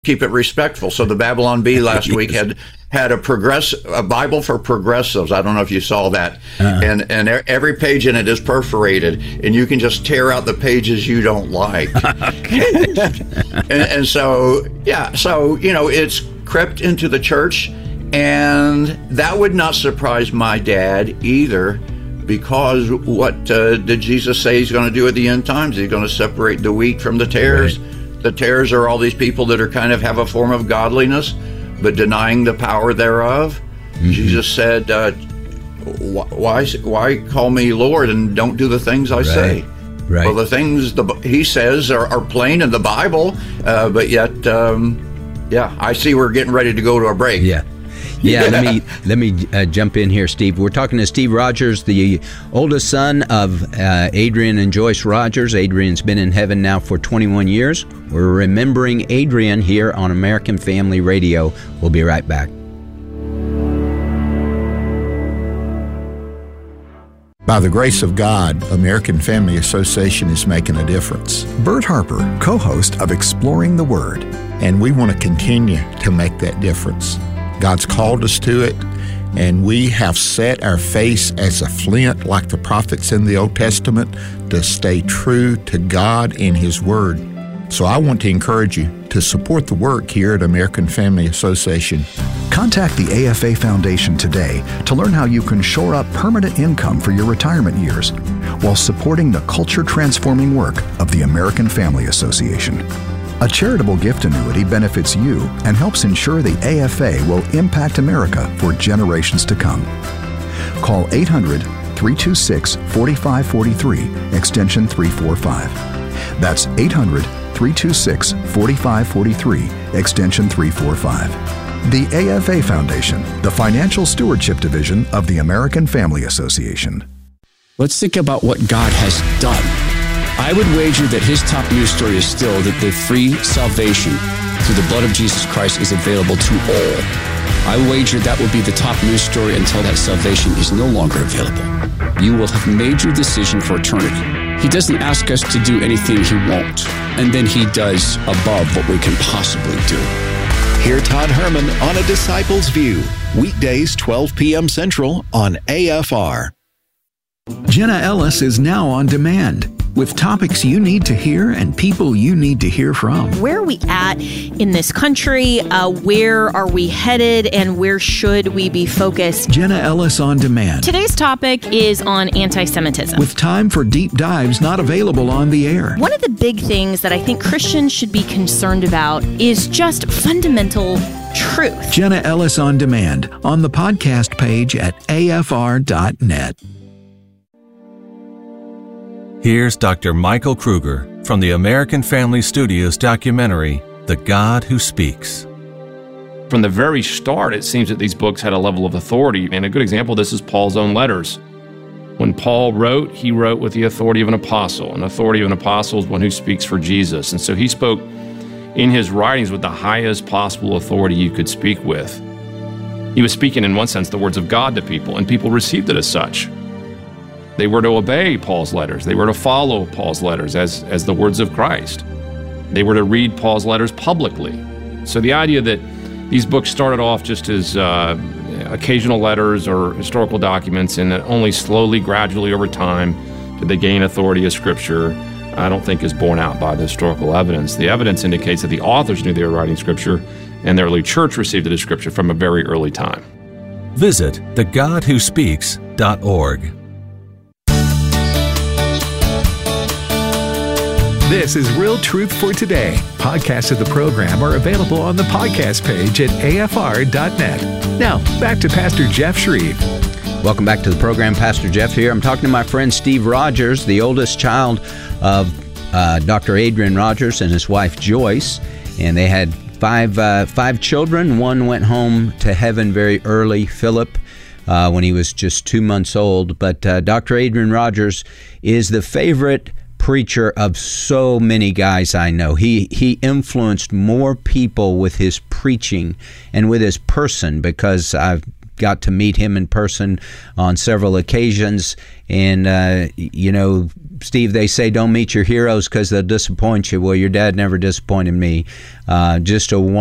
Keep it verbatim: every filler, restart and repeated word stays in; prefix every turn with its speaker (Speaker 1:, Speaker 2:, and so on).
Speaker 1: keep it respectful. So the Babylon Bee last week had had a progress a Bible for progressives. I don't know if you saw that. Uh-huh. And and every page in it is perforated, and you can just tear out the pages you don't like. and, and so yeah, so you know it's crept into the church, and that would not surprise my dad either. Because what uh, did Jesus say he's going to do at the end times? He's going to separate the wheat from the tares. Right. The tares are all these people that are kind of have a form of godliness, but denying the power thereof. Mm-hmm. Jesus said, uh, "Why, why call me Lord and don't do the things I right. say?" Right. Well, the things the, he says are, are plain in the Bible, uh, but yet, um, yeah, I see we're getting ready to go to a break.
Speaker 2: Yeah. Yeah, let me let me uh, jump in here, Steve. We're talking to Steve Rogers, the oldest son of uh, Adrian and Joyce Rogers. Adrian's been in heaven now for twenty-one years. We're remembering Adrian here on American Family Radio. We'll be right back.
Speaker 3: By the grace of God, American Family Association is making a difference.
Speaker 4: Bert Harper, co-host of Exploring the Word.
Speaker 3: And we want to continue to make that difference. God's called us to it, and we have set our face as a flint like the prophets in the Old Testament to stay true to God and His Word. So I want to encourage you to support the work here at American Family Association.
Speaker 4: Contact the A F A Foundation today to learn how you can shore up permanent income for your retirement years while supporting the culture-transforming work of the American Family Association. A charitable gift annuity benefits you and helps ensure the A F A will impact America for generations to come. Call eight hundred, three two six, four five four three, extension three forty-five. That's eight hundred, three two six, four five four three, extension three forty-five. The A F A Foundation, the Financial Stewardship Division of the American Family Association.
Speaker 5: Let's think about what God has done. I would wager that his top news story is still that the free salvation through the blood of Jesus Christ is available to all. I wager that will be the top news story until that salvation is no longer available. You will have made your decision for eternity. He doesn't ask us to do anything he won't, and then he does above what we can possibly do.
Speaker 6: Hear Todd Herman on A Disciple's View, weekdays twelve p.m. Central on A F R.
Speaker 7: Jenna Ellis is now on demand with topics you need to hear and people you need to hear from.
Speaker 8: Where are we at in this country? Uh, where are we headed? And where should we be focused?
Speaker 7: Jenna Ellis on demand.
Speaker 8: Today's topic is on anti-Semitism.
Speaker 7: With time for deep dives not available on the air.
Speaker 8: One of the big things that I think Christians should be concerned about is just fundamental truth.
Speaker 7: Jenna Ellis on demand on the podcast page at A F R dot net.
Speaker 9: Here's Doctor Michael Kruger from the American Family Studios documentary, The God Who Speaks.
Speaker 10: From the very start, it seems that these books had a level of authority, and a good example of this is Paul's own letters. When Paul wrote, he wrote with the authority of an apostle. An authority of an apostle is one who speaks for Jesus, and so he spoke in his writings with the highest possible authority you could speak with. He was speaking, in one sense, the words of God to people, and people received it as such. They were to obey Paul's letters. They were to follow Paul's letters as, as the words of Christ. They were to read Paul's letters publicly. So the idea that these books started off just as uh, occasional letters or historical documents and that only slowly, gradually over time did they gain authority as Scripture, I don't think is borne out by the historical evidence. The evidence indicates that the authors knew they were writing Scripture, and the early church received it as Scripture from a very early time.
Speaker 9: Visit the god who speaks dot org.
Speaker 11: This is Real Truth for Today. Podcasts of the program are available on the podcast page at A F R dot net. Now, back to Pastor Jeff Shreve.
Speaker 2: Welcome back to the program. Pastor Jeff here. I'm talking to my friend Steve Rogers, the oldest child of uh, Doctor Adrian Rogers and his wife Joyce. And they had five uh, five children. One went home to heaven very early, Philip, uh, when he was just two months old. But uh, Doctor Adrian Rogers is the favorite preacher of so many guys I know. He he influenced more people with his preaching and with his person, because I've got to meet him in person on several occasions, and uh, you know, Steve, they say don't meet your heroes because they'll disappoint you. Well, your dad never disappointed me. Uh, just a